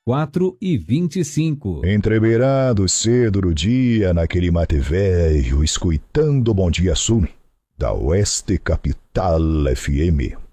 4h25. Entreverado cedo do dia, naquele mate velho, escutando Bom Dia Sul, da Oeste Capital FM.